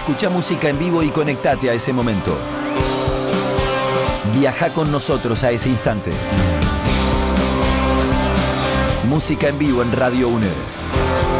Escucha música en vivo y conectate a ese momento. Viaja con nosotros a ese instante. Música en vivo en Radio UNER.